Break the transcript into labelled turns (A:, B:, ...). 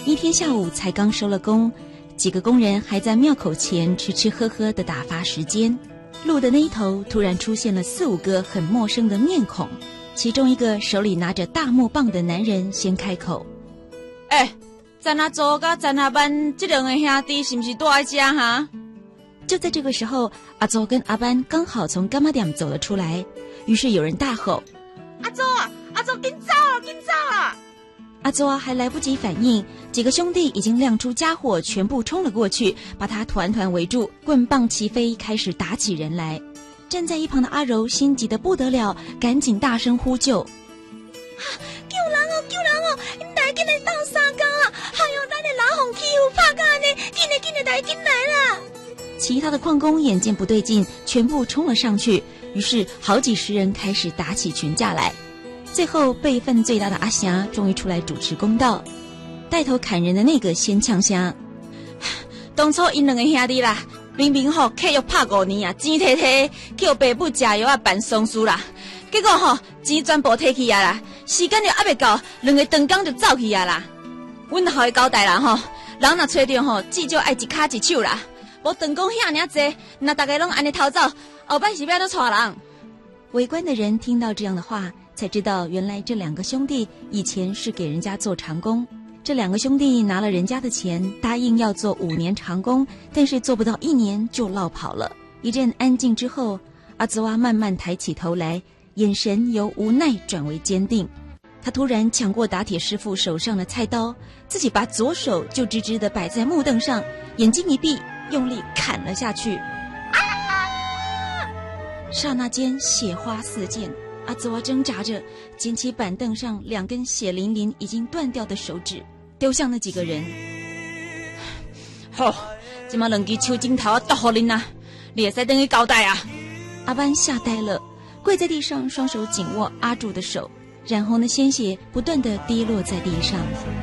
A: 一天下午才刚收了工，几个工人还在庙口前吃吃喝喝的打发时间。路的那一头突然出现了4、5个很陌生的面孔，其中一个手里拿着大木棒的男人先开口：
B: 詹阿祖跟詹阿班这2个兄弟是不是住在这哈？
A: 就在这个时候，阿祖跟阿班刚好从柑仔店走了出来，于是有人大吼：
B: 阿祖啊，阿祖紧走啊，紧走啊！
A: 阿祖还来不及反应，几个兄弟已经亮出家伙，全部冲了过去，把他团团围住，棍棒齐飞，开始打起人来。站在一旁的阿柔心急得不得了，赶紧大声呼救：
B: 救人哦，救人哦！你来紧来斗相共啊！哎呦，咱的老红欺负拍到呢，紧来来啦！
A: 其他的矿工眼见不对劲，全部冲了上去，于是好几十人开始打起群架来。最后辈分最大的阿霞终于出来主持公道，带头砍人的那个先呛声：
B: 当初因2个兄弟啦，明明契约拍5年啊，钱摕摕，叫爸母食药啊办丧事啦，结果钱全部摕去啊啦，时间又还未到，2个长工就走去啊啦。阮后的交代啦人若找到至少爱一脚一手啦，无长工遐尔济，若大家拢安尼逃走，后摆是要怎带人？
A: 围观的人听到这样的话，才知道原来这2个兄弟以前是给人家做长工。这2个兄弟拿了人家的钱，答应要做5年长工，但是做不到1年就落跑了。一阵安静之后，阿兹哇慢慢抬起头来，眼神由无奈转为坚定。他突然抢过打铁师傅手上的菜刀，自己把左手就直直地摆在木凳上，眼睛一闭，用力砍了下去。刹那间血花四溅，阿兹哇挣扎着捡起板凳上2根血淋淋已经断掉的手指，丢向那几个人。
B: 好，现在2支手指头剁给恁啊，你会使等于交代啊！
A: 阿班吓呆了，跪在地上，双手紧握阿柱的手，染红的鲜血不断地滴落在地上。